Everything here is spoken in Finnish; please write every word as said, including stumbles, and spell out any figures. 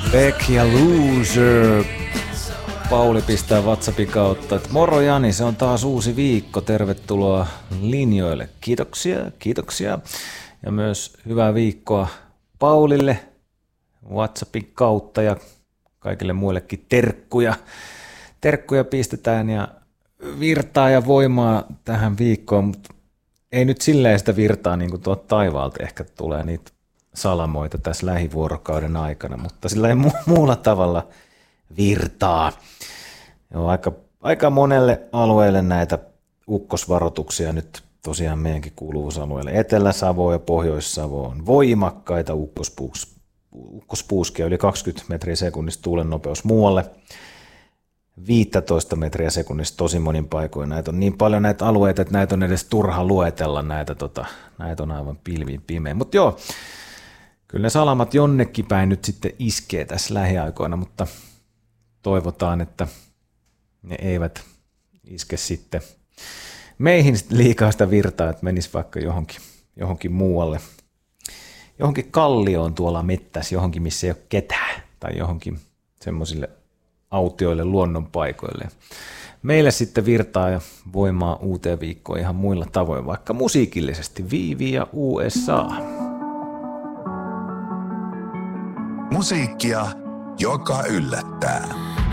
Beck ja Loser. Pauli pistää WhatsAppin kautta, että moro Jani, se on taas uusi viikko, tervetuloa linjoille. Kiitoksia, kiitoksia. Ja myös hyvää viikkoa Paulille WhatsAppin kautta ja kaikille muillekin terkkuja. Terkkuja pistetään ja virtaa ja voimaa tähän viikkoon, mutta ei nyt silleen sitä virtaa niin kuin tuolta taivaalta ehkä tulee niitä salamoita tässä lähivuorokauden aikana, mutta sillä ei mu- muulla tavalla virtaa. Joo, aika, aika monelle alueelle näitä ukkosvaroituksia nyt tosiaan meidänkin kuuluvuusalueelle. Etelä-Savo ja Pohjois-Savo on voimakkaita ukkospuus, ukkospuuskia, yli kaksikymmentä metriä sekunnissa tuulen nopeus muualle. viisitoista metriä sekunnissa tosi monin paikoin. Näitä on niin paljon näitä alueita, että näitä on edes turha luetella. Näitä, tota, näitä on aivan pilviin pimeä. Mutta joo, kyllä ne salamat jonnekin päin nyt sitten iskee tässä lähiaikoina, mutta toivotaan, että ne eivät iske sitten meihin liikaa sitä virtaa, että menisi vaikka johonkin, johonkin muualle. Johonkin kallioon tuolla mettässä, johonkin missä ei ole ketään, tai johonkin semmoisille autioille luonnonpaikoille. Meille sitten virtaa ja voimaa uuteen viikkoon ihan muilla tavoin, vaikka musiikillisesti Viivi ja U S A. Musiikkia, joka yllättää.